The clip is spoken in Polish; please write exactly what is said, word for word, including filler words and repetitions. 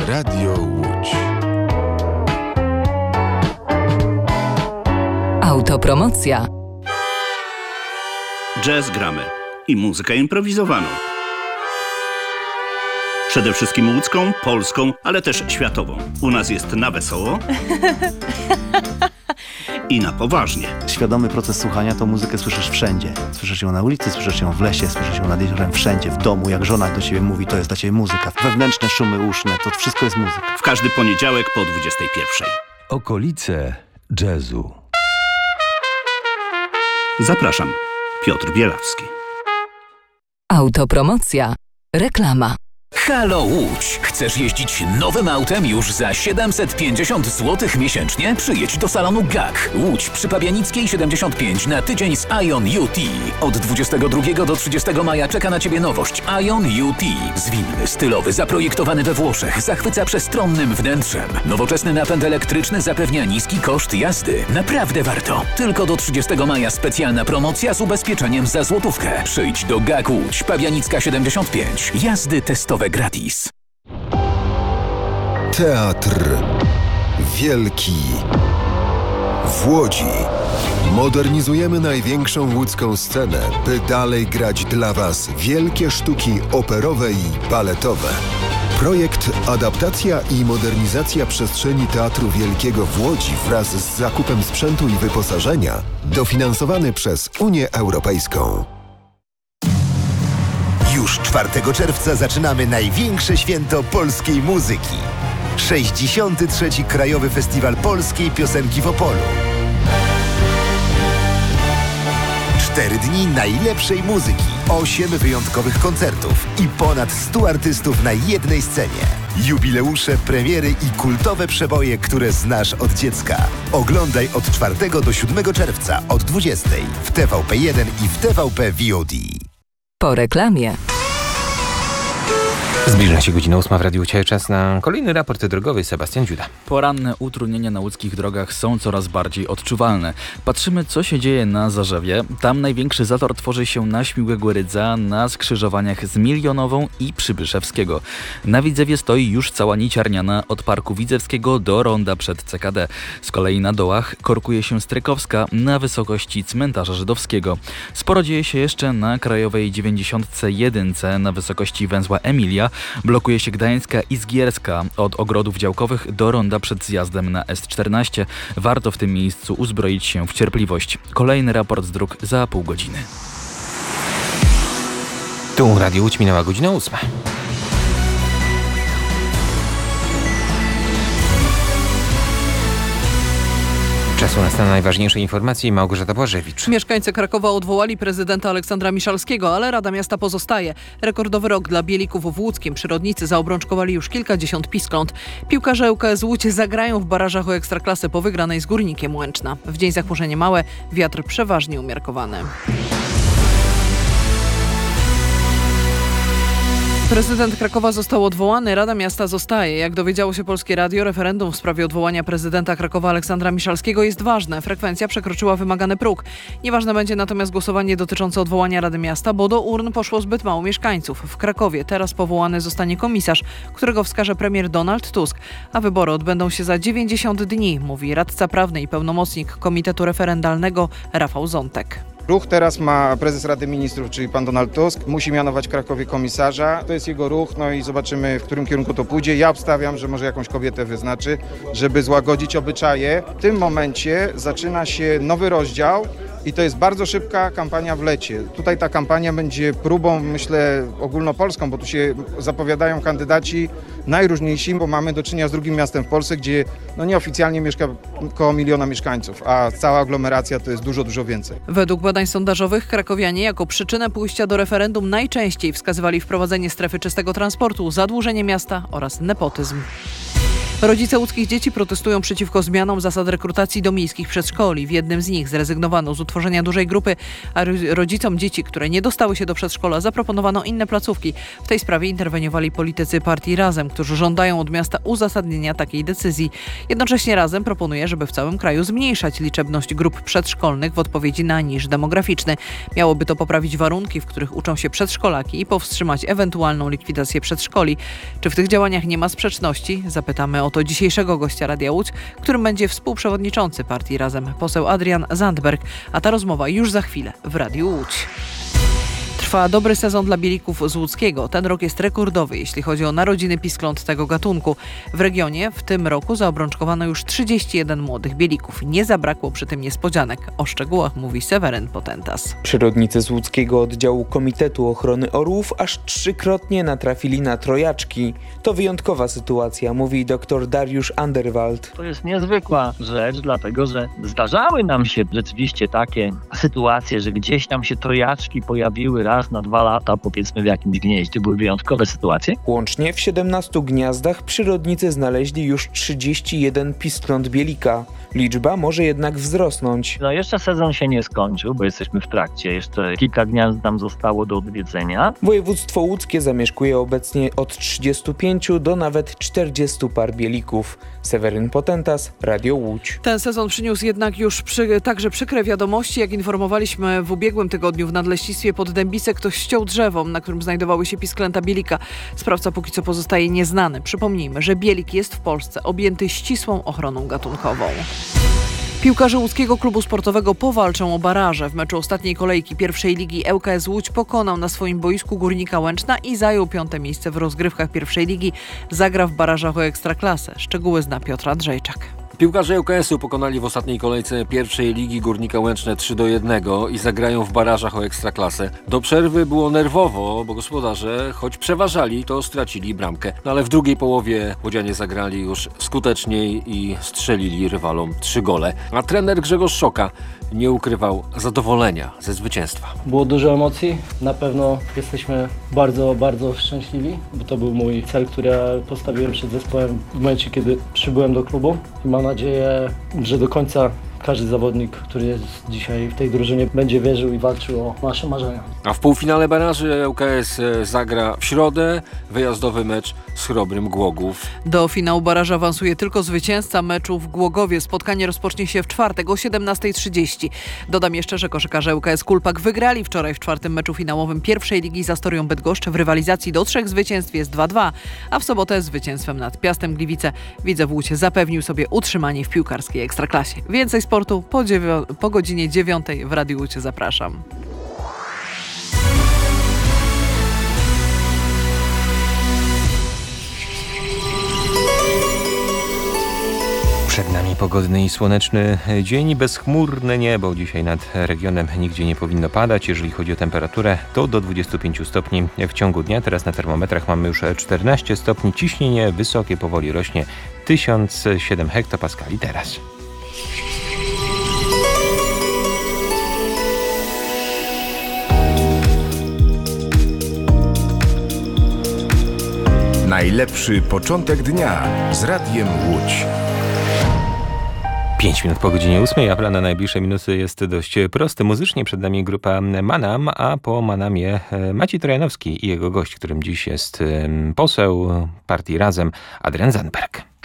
Radio Łódź. Autopromocja. Jazz gramy i muzykę improwizowaną. Przede wszystkim łódzką, polską, ale też światową. U nas jest na wesoło i na poważnie. Świadomy proces słuchania to muzykę słyszysz wszędzie. Słyszysz ją na ulicy, słyszysz ją w lesie, słyszysz ją nad jeziorem, wszędzie, w domu. Jak żona do ciebie mówi, to jest dla ciebie muzyka. Wewnętrzne szumy uszne, to wszystko jest muzyka. W każdy poniedziałek po dwudziestej pierwszej. Okolice jazzu. Zapraszam, Piotr Bielawski. Autopromocja. Reklama. Halo Łódź! Chcesz jeździć nowym autem już za siedemset pięćdziesiąt złotych miesięcznie? Przyjedź do salonu G A K. Łódź przy Pabianickiej siedemdziesiąt pięć na tydzień z Ion U T. Od dwudziestego drugiego do trzydziestego maja czeka na Ciebie nowość Ion U T. Zwinny, stylowy, zaprojektowany we Włoszech, zachwyca przestronnym wnętrzem. Nowoczesny napęd elektryczny zapewnia niski koszt jazdy. Naprawdę warto. Tylko do trzydziestego maja specjalna promocja z ubezpieczeniem za złotówkę. Przyjdź do G A K Łódź, Pabianicka siedemdziesiąt pięć. Jazdy testowe gratis. Teatr Wielki w Łodzi. Modernizujemy największą łódzką scenę, by dalej grać dla Was wielkie sztuki operowe i baletowe. Projekt Adaptacja i modernizacja przestrzeni Teatru Wielkiego w Łodzi wraz z zakupem sprzętu i wyposażenia dofinansowany przez Unię Europejską. Już czwartego czerwca zaczynamy największe święto polskiej muzyki. sześćdziesiąty trzeci Krajowy Festiwal Polskiej Piosenki w Opolu. Cztery dni najlepszej muzyki, osiem wyjątkowych koncertów i ponad stu artystów na jednej scenie. Jubileusze, premiery i kultowe przeboje, które znasz od dziecka. Oglądaj od czwartego do siódmego czerwca od dwudziestej w T V P jeden i w T V P V O D. Po reklamie. Zbliża się godzina ósma w Radiu Łódź. Czas na kolejny raport drogowy. Sebastian Dziuda. Poranne utrudnienia na łódzkich drogach są coraz bardziej odczuwalne. Patrzymy, co się dzieje na Zarzewie. Tam największy zator tworzy się na Śmiłego Rydza, na skrzyżowaniach z Milionową i Przybyszewskiego. Na Widzewie stoi już cała niciarniana od Parku Widzewskiego do ronda przed C K D. Z kolei na dołach korkuje się Strykowska na wysokości cmentarza żydowskiego. Sporo dzieje się jeszcze na Krajowej dziewięćdziesiąt jeden na wysokości węzła Emilia. Blokuje się Gdańska i Zgierska od ogrodów działkowych do ronda przed zjazdem na S czternaście. Warto w tym miejscu uzbroić się w cierpliwość. Kolejny raport z dróg za pół godziny. Tu Radio Łódź, minęła godzina ósma. Czasu nas na najważniejsze informacje. Małgorzata Błażewicz. Mieszkańcy Krakowa odwołali prezydenta Aleksandra Miszalskiego, ale Rada Miasta pozostaje. Rekordowy rok dla Bielików w Łódzkiem. Przyrodnicy zaobrączkowali już kilkadziesiąt piskląt. Piłkarze L K S Łódź zagrają w barażach o Ekstraklasę po wygranej z Górnikiem Łęczna. W dzień zachmurzenie małe, wiatr przeważnie umiarkowany. Prezydent Krakowa został odwołany, Rada Miasta zostaje. Jak dowiedziało się Polskie Radio, referendum w sprawie odwołania prezydenta Krakowa Aleksandra Miszalskiego jest ważne. Frekwencja przekroczyła wymagany próg. Nieważne będzie natomiast głosowanie dotyczące odwołania Rady Miasta, bo do urn poszło zbyt mało mieszkańców. W Krakowie teraz powołany zostanie komisarz, którego wskaże premier Donald Tusk, a wybory odbędą się za dziewięćdziesiąt dni, mówi radca prawny i pełnomocnik Komitetu Referendalnego Rafał Zątek. Ruch teraz ma prezes Rady Ministrów, czyli pan Donald Tusk. Musi mianować w Krakowie komisarza. To jest jego ruch, no i zobaczymy, w którym kierunku to pójdzie. Ja obstawiam, że może jakąś kobietę wyznaczy, żeby złagodzić obyczaje. W tym momencie zaczyna się nowy rozdział i to jest bardzo szybka kampania w lecie. Tutaj ta kampania będzie próbą, myślę, ogólnopolską, bo tu się zapowiadają kandydaci najróżniejsi, bo mamy do czynienia z drugim miastem w Polsce, gdzie no nieoficjalnie mieszka około miliona mieszkańców, a cała aglomeracja to jest dużo, dużo więcej. Według badań sondażowych krakowianie jako przyczynę pójścia do referendum najczęściej wskazywali wprowadzenie strefy czystego transportu, zadłużenie miasta oraz nepotyzm. Rodzice łódzkich dzieci protestują przeciwko zmianom zasad rekrutacji do miejskich przedszkoli. W jednym z nich zrezygnowano z utworzenia dużej grupy, a rodzicom dzieci, które nie dostały się do przedszkola, zaproponowano inne placówki. W tej sprawie interweniowali politycy partii Razem, którzy żądają od miasta uzasadnienia takiej decyzji. Jednocześnie Razem proponuje, żeby w całym kraju zmniejszać liczebność grup przedszkolnych w odpowiedzi na niż demograficzny. Miałoby to poprawić warunki, w których uczą się przedszkolaki i powstrzymać ewentualną likwidację przedszkoli. Czy w tych działaniach nie ma sprzeczności? Zapytamy o to dzisiejszego gościa Radia Łódź, którym będzie współprzewodniczący partii Razem, poseł Adrian Zandberg, a ta rozmowa już za chwilę w Radiu Łódź. Trwa dobry sezon dla bielików z łódzkiego. Ten rok jest rekordowy, jeśli chodzi o narodziny piskląt tego gatunku. W regionie w tym roku zaobrączkowano już trzydzieści jeden młodych bielików. Nie zabrakło przy tym niespodzianek. O szczegółach mówi Seweryn Potentas. Przyrodnicy z łódzkiego oddziału Komitetu Ochrony Orłów aż trzykrotnie natrafili na trojaczki. To wyjątkowa sytuacja, mówi dr Dariusz Anderwald. To jest niezwykła rzecz, dlatego że zdarzały nam się rzeczywiście takie sytuacje, że gdzieś tam się trojaczki pojawiły raz na dwa lata, powiedzmy w jakimś gnieździe. Były wyjątkowe sytuacje. Łącznie w siedemnastu gniazdach przyrodnicy znaleźli już trzydzieści jeden piskląt bielika. Liczba może jednak wzrosnąć. No jeszcze sezon się nie skończył, bo jesteśmy w trakcie. Jeszcze kilka gniazd nam zostało do odwiedzenia. Województwo łódzkie zamieszkuje obecnie od trzydziestu pięciu do nawet czterdziestu par bielików. Seweryn Potentas, Radio Łódź. Ten sezon przyniósł jednak już przy, także przykre wiadomości. Jak informowaliśmy w ubiegłym tygodniu w Nadleśnictwie pod Dębicę, ktoś ściął drzewo, na którym znajdowały się pisklęta bielika. Sprawca póki co pozostaje nieznany. Przypomnijmy, że bielik jest w Polsce objęty ścisłą ochroną gatunkową. Piłkarze łódzkiego klubu sportowego powalczą o baraże. W meczu ostatniej kolejki pierwszej ligi L K S Łódź pokonał na swoim boisku Górnika Łęczna i zajął piąte miejsce w rozgrywkach pierwszej ligi. Zagra w barażach o Ekstraklasę. Szczegóły zna Piotr Andrzejczak. Piłkarze L K S-u pokonali w ostatniej kolejce pierwszej ligi Górnika Łęczne trzy do jednego i zagrają w barażach o Ekstraklasę. Do przerwy było nerwowo, bo gospodarze, choć przeważali, to stracili bramkę. No ale w drugiej połowie łodzianie zagrali już skuteczniej i strzelili rywalom trzy gole. A trener Grzegorz Szoka nie ukrywał zadowolenia ze zwycięstwa. Było dużo emocji. Na pewno jesteśmy bardzo, bardzo szczęśliwi, bo to był mój cel, który ja postawiłem przed zespołem w momencie, kiedy przybyłem do klubu. I mam nadzieję, że do końca każdy zawodnik, który jest dzisiaj w tej drużynie, będzie wierzył i walczył o nasze marzenia. A w półfinale baraży L K S zagra w środę wyjazdowy mecz z Chrobrym Głogów. Do finału baraża awansuje tylko zwycięzca meczu w Głogowie. Spotkanie rozpocznie się w czwartek o siedemnasta trzydzieści. Dodam jeszcze, że koszykarze L K S Kulpak wygrali wczoraj w czwartym meczu finałowym pierwszej ligi z Astorią Bydgoszcz. W rywalizacji do trzech zwycięstw jest dwa dwa, a w sobotę zwycięstwem nad Piastem Gliwice Widzew Łódź zapewnił sobie utrzymanie w piłkarskiej Ekstraklasie. Więcej sportu po, dziewią- po godzinie dziewiątej w Radiu Łódź. Zapraszam. Przed nami pogodny i słoneczny dzień, bezchmurne niebo. Dzisiaj nad regionem nigdzie nie powinno padać. Jeżeli chodzi o temperaturę, to do dwudziestu pięciu stopni w ciągu dnia. Teraz na termometrach mamy już czternaście stopni. Ciśnienie wysokie powoli rośnie. tysiąc siedem hektopaskali teraz. Najlepszy początek dnia z Radiem Łódź. pięć minut po godzinie ósmej, a plan na najbliższe minuty jest dość prosty. Muzycznie przed nami grupa Manam, a po Manamie Maciej Trojanowski i jego gość, którym dziś jest poseł partii Razem, Adrian Zandberg.